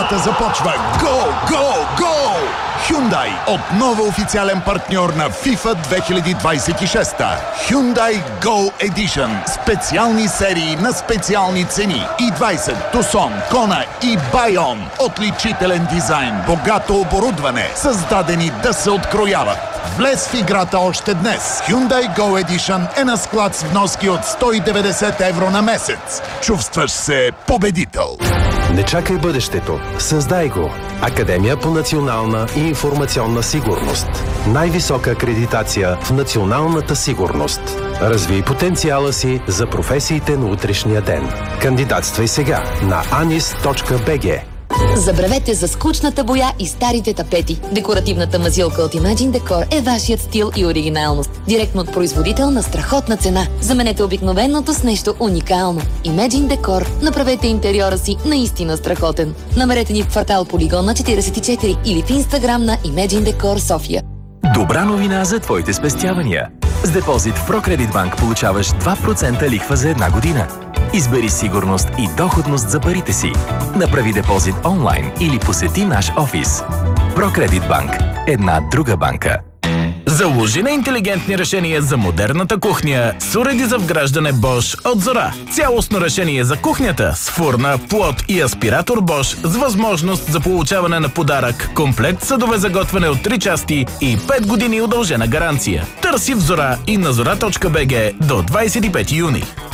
Играта започва! Гол! Гол! Гол! Hyundai, отново официален партньор на FIFA 2026. Hyundai Go Edition. Специални серии на специални цени. i20, Tucson, Kona и Bayon. Отличителен дизайн, богато оборудване, създадени да се открояват. Влез в играта още днес. Hyundai Go Edition е на склад с вноски от 190 евро на месец. Чувстваш се победител. Не чакай бъдещето. Създай го. Академия по национална и информационна сигурност. Най-висока акредитация в националната сигурност. Развий потенциала си за професиите на утрешния ден. Кандидатствай сега на anis.bg. Забравете за скучната боя и старите тапети. Декоративната мазилка от Imagine Decor е вашият стил и оригиналност. Директно от производител на страхотна цена. Заменете обикновеното с нещо уникално. Imagine Decor. Направете интериора си наистина страхотен. Намерете ни в квартал Полигона 44 или в Инстаграм на Imagine Decor София. Добра новина за твоите спестявания. С депозит в ProCredit Bank получаваш 2% лихва за една година. Избери сигурност и доходност за парите си. Направи депозит онлайн или посети наш офис. ProCredit Bank. Една друга банка. Заложи на интелигентни решения за модерната кухня с уреди за вграждане Bosch от Зора. Цялостно решение за кухнята с фурна, плот и аспиратор Bosch с възможност за получаване на подарък, комплект съдове за готвене от 3 части и 5 години удължена гаранция. Търси в Зора и на zora.bg до 25 юни.